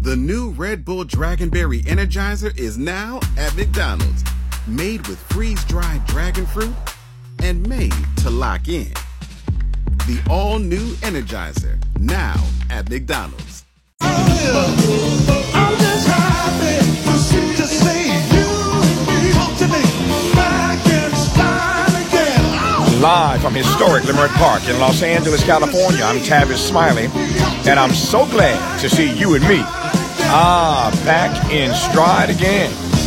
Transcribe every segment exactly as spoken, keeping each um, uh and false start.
The new Red Bull Dragonberry Energizer is now at McDonald's. Made with freeze-dried dragon fruit and made to lock in. The all-new Energizer, now at McDonald's. Oh, I'm just happy to see you come to me back in style again. Live from historic Limerick Park in Los Angeles, California, I'm Tavis Smiley, and I'm so glad to see you and me. Ah, back in stride again.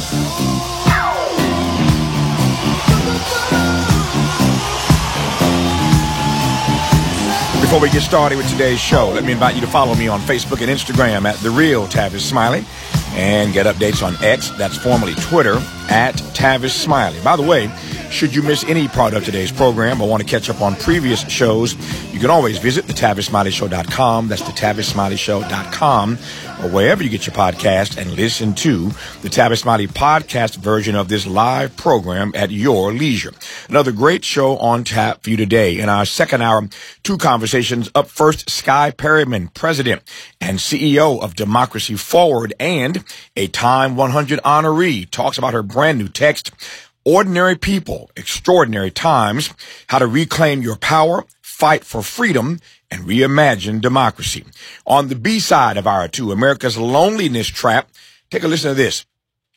Before we get started with today's show, let me invite you to follow me on Facebook and Instagram at The Real Tavis Smiley and get updates on X, that's formerly Twitter, at Tavis Smiley. By the way, should you miss any part of today's program or want to catch up on previous shows, you can always visit the tavis smiley show dot com. That's the tavis smiley show dot com, or wherever you get your podcast, and listen to the Tavis Smiley podcast version of this live program at your leisure. Another great show on tap for you today. In our second hour, two conversations. Up first, Sky Perryman, President and C E O of Democracy Forward and a Time one hundred honoree, talks about her brand new text, Ordinary People, Extraordinary Times, How to Reclaim Your Power, Fight for Freedom, and Reimagine Democracy. On the B side of our two, America's Loneliness Trap, take a listen to this.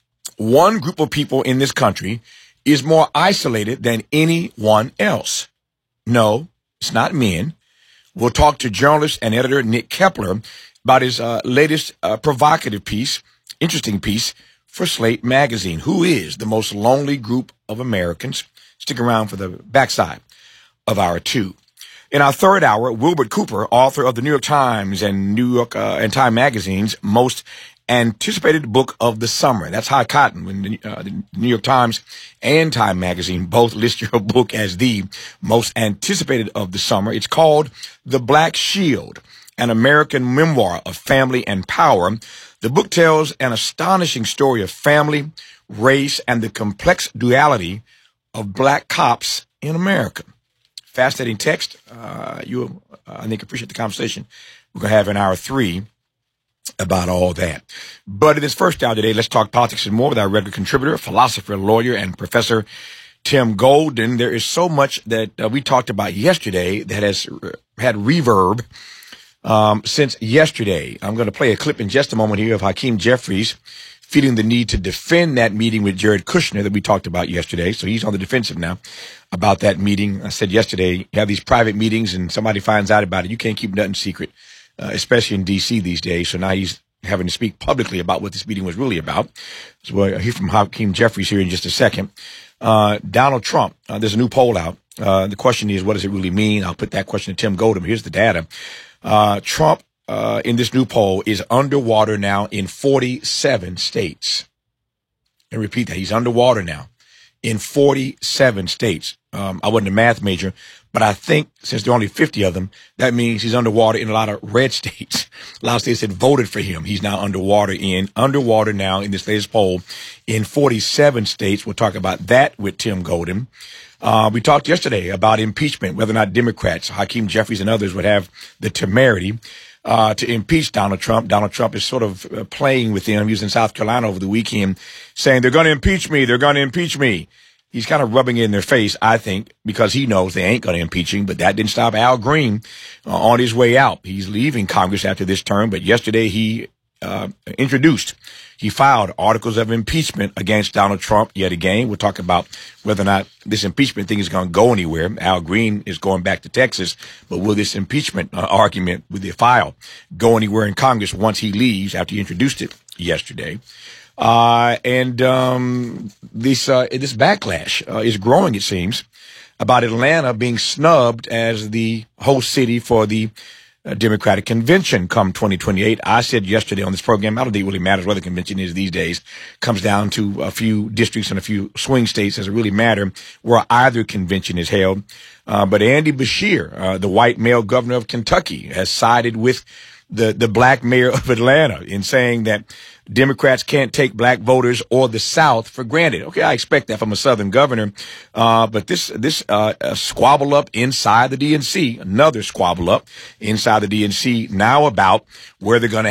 One group of people in this country is more isolated than anyone else. No, it's not men. We'll talk to journalist and editor Nick Kepler about his uh, latest uh, provocative piece, interesting piece, for Slate Magazine. Who is the most lonely group of Americans? Stick around for the backside of our two. In our third hour, Wilbert Cooper, author of the New York Times and New York uh, and Time Magazine's most anticipated book of the summer. That's high cotton when the, uh, the New York Times and Time Magazine both list your book as the most anticipated of the summer. It's called The Black Shield, an American memoir of family and power. The book tells an astonishing story of family, race, and the complex duality of black cops in America. Fascinating text. Uh, you, uh, I think, appreciate the conversation we're going to have in hour three about all that. But in this first hour today, let's talk politics and more with our regular contributor, philosopher, lawyer, and Professor Tim Golden. There is so much that uh, we talked about yesterday that has uh, had reverb um, since yesterday. I'm going to play a clip in just a moment here of Hakeem Jeffries feeling the need to defend that meeting with Jared Kushner that we talked about yesterday. So he's on the defensive now about that meeting. I said yesterday, you have these private meetings and somebody finds out about it. You can't keep nothing secret, uh, especially in D C these days. So now he's having to speak publicly about what this meeting was really about. So we'll hear from Hakeem Jeffries here in just a second. Uh, Donald Trump, uh, there's a new poll out. Uh, the question is, what does it really mean? I'll put that question to Tim Golden. Here's the data. Uh, Trump, Uh, in this new poll, is underwater now in forty-seven states. And repeat that, he's underwater now in forty-seven states. Um, I wasn't a math major, but I think since there are only fifty of them, that means he's underwater in a lot of red states. A lot of states that voted for him. He's now underwater in, underwater now in this latest poll in forty-seven states. We'll talk about that with Tim Golden. Uh, we talked yesterday about impeachment, whether or not Democrats, Hakeem Jeffries and others would have the temerity Uh, to impeach Donald Trump. Donald Trump is sort of uh, playing with them. He was in South Carolina over the weekend saying, they're going to impeach me. They're going to impeach me. He's kind of rubbing it in their face, I think, because he knows they ain't going to impeach him. But that didn't stop Al Green uh, on his way out. He's leaving Congress after this term. But yesterday he uh, introduced, he filed articles of impeachment against Donald Trump yet again. We'll talk about whether or not this impeachment thing is going to go anywhere. Al Green is going back to Texas, but will this impeachment uh, argument with the file go anywhere in Congress once he leaves after he introduced it yesterday? Uh, and um, this uh, this backlash uh, is growing, it seems, about Atlanta being snubbed as the host city for the Uh, Democratic convention come twenty twenty-eight. I said yesterday on this program, I don't think it really matters where the convention is these days. Comes down to a few districts and a few swing states. Doesn't really matter where either convention is held. Uh, but Andy Beshear, uh, the white male governor of Kentucky, has sided with the, the black mayor of Atlanta in saying that Democrats can't take black voters or the South for granted. Okay, I expect that from a Southern governor. Uh, but this, this, uh, uh, squabble up inside the D N C, another squabble up inside the D N C now about where they're going to